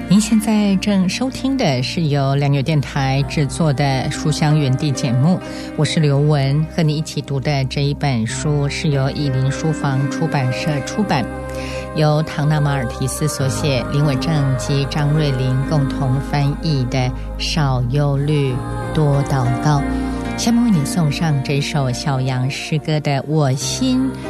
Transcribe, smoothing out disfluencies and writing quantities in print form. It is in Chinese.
您现在正收听的是由良友电台制作的书香园地节目，我是刘雯，和你一起读的这一本书是由以林书房出版社出版，由唐纳马尔提斯所写，林伟正及张瑞麟共同翻译的《少忧虑，多祷告》。下面为你送上这首小杨诗歌的《我心